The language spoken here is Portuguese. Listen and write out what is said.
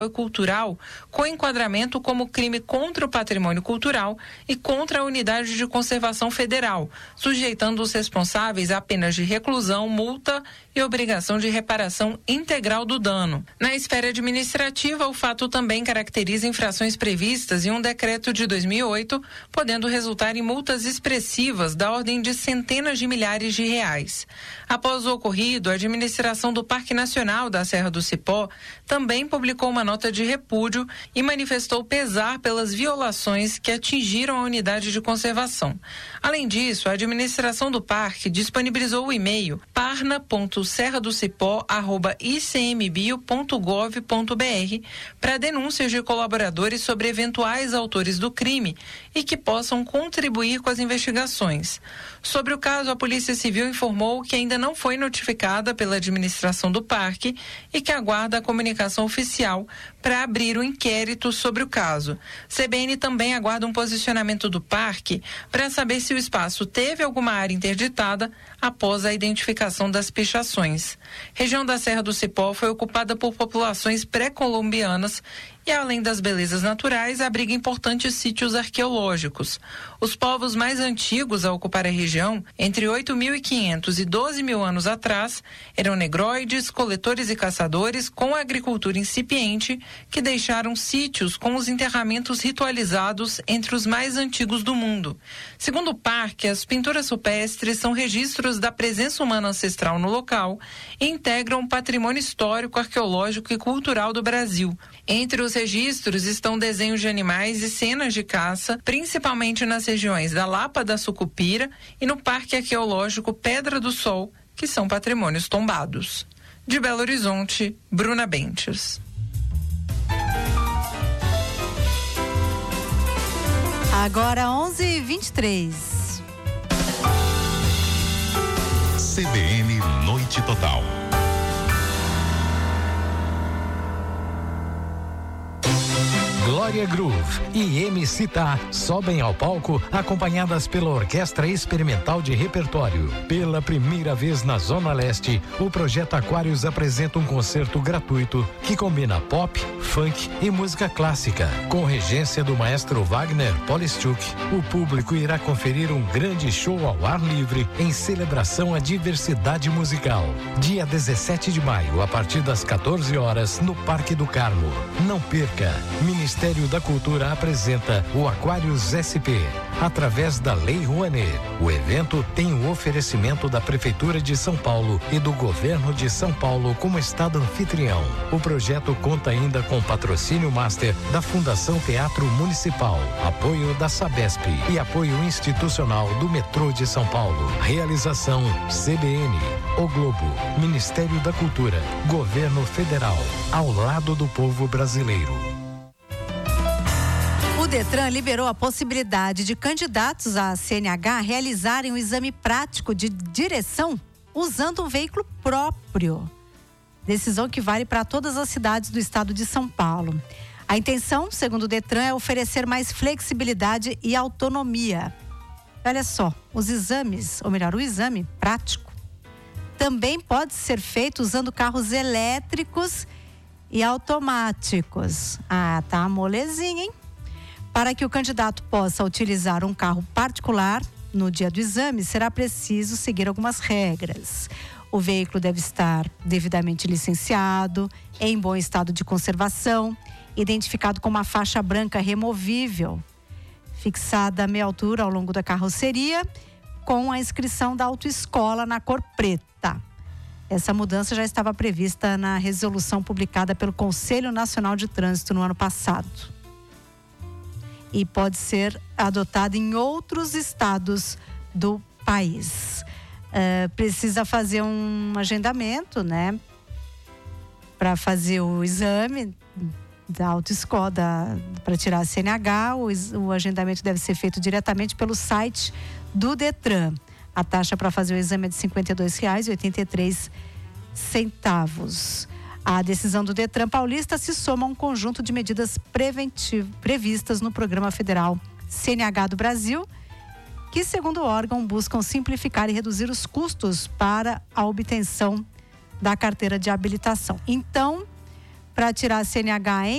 cultural com enquadramento como crime contra o patrimônio cultural e contra a unidade de conservação federal, sujeitando os responsáveis a penas de reclusão, multa e obrigação de reparação integral do dano. Na esfera administrativa, o fato também caracteriza infrações previstas em um decreto de 2008, podendo resultar em multas expressivas da ordem de centenas de milhares de reais. Após o ocorrido, a administração do Parque Nacional da Serra do Cipó também publicou uma nota de repúdio e manifestou pesar pelas violações que atingiram a unidade de conservação. Além disso, a administração do parque disponibilizou o e-mail parna.serradocipó@icmbio.gov.br para denúncias de colaboradores sobre eventuais autores do crime e que possam contribuir com as investigações. Sobre o caso, a Polícia Civil informou que ainda não foi notificada pela administração do parque e que aguarda a comunicação oficial para abrir um inquérito sobre o caso. CBN também aguarda um posicionamento do parque para saber se o espaço teve alguma área interditada após a identificação das pichações. Região da Serra do Cipó foi ocupada por populações pré-colombianas e, além das belezas naturais, abriga importantes sítios arqueológicos. Os povos mais antigos a ocupar a região, entre 8.500 e 12.000 anos atrás, eram negroides, coletores e caçadores com agricultura incipiente, que deixaram sítios com os enterramentos ritualizados entre os mais antigos do mundo. Segundo o parque, as pinturas rupestres são registros da presença humana ancestral no local e integram o patrimônio histórico, arqueológico e cultural do Brasil. Entre os registros estão desenhos de animais e cenas de caça, principalmente nas regiões da Lapa da Sucupira e no Parque Arqueológico Pedra do Sol, que são patrimônios tombados. De Belo Horizonte, Bruna Bentes. Agora 11h23. CBN Noite Total. Glória Groove e MC Tá sobem ao palco acompanhadas pela Orquestra Experimental de Repertório. Pela primeira vez na Zona Leste, o Projeto Aquários apresenta um concerto gratuito que combina pop, funk e música clássica. Com regência do maestro Wagner Polischuk, o público irá conferir um grande show ao ar livre em celebração à diversidade musical. Dia 17 de maio, a partir das 14 horas, no Parque do Carmo. Não perca! Ministério da Cultura apresenta o Aquários SP, através da Lei Rouanet. O evento tem o oferecimento da Prefeitura de São Paulo e do Governo de São Paulo como Estado anfitrião. O projeto conta ainda com patrocínio master da Fundação Teatro Municipal, apoio da Sabesp e apoio institucional do Metrô de São Paulo. Realização CBN, O Globo, Ministério da Cultura, Governo Federal, ao lado do povo brasileiro. O Detran liberou a possibilidade de candidatos à CNH realizarem o exame prático de direção usando um veículo próprio. Decisão que vale para todas as cidades do estado de São Paulo. A intenção, segundo o Detran, é oferecer mais flexibilidade e autonomia. Olha só, os exames, ou melhor, o exame prático, também pode ser feito usando carros elétricos e automáticos. Ah, tá molezinha, hein? Para que o candidato possa utilizar um carro particular no dia do exame, será preciso seguir algumas regras. O veículo deve estar devidamente licenciado, em bom estado de conservação, identificado com uma faixa branca removível, fixada a meia altura ao longo da carroceria, com a inscrição da autoescola na cor preta. Essa mudança já estava prevista na resolução publicada pelo Conselho Nacional de Trânsito no ano passado. E pode ser adotada em outros estados do país. Precisa fazer um agendamento, né? Para fazer o exame da autoescola, para tirar a CNH, o agendamento deve ser feito diretamente pelo site do Detran. A taxa para fazer o exame é de R$ 52,83. A decisão do Detran Paulista se soma a um conjunto de medidas previstas no Programa Federal CNH do Brasil, que, segundo o órgão, buscam simplificar e reduzir os custos para a obtenção da carteira de habilitação. Então, para tirar a CNH, hein?